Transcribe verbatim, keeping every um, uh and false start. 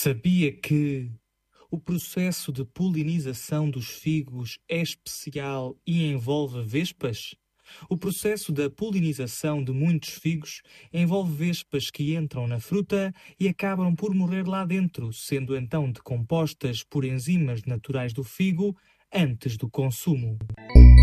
Sabia que o processo de polinização dos figos é especial e envolve vespas? O processo da polinização de muitos figos envolve vespas que entram na fruta e acabam por morrer lá dentro, sendo então decompostas por enzimas naturais do figo antes do consumo.